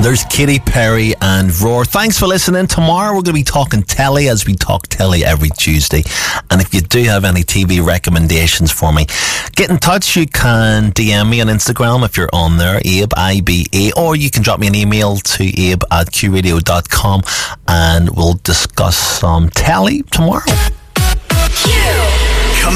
There's Katy Perry and Roar. Thanks for listening. Tomorrow we're going to be talking telly, as we talk telly every Tuesday. And if you do have any TV recommendations for me, get in touch. You can DM me on Instagram if you're on there, Abe, IBA, or you can drop me an email to abe@qradio.com and we'll discuss some telly tomorrow.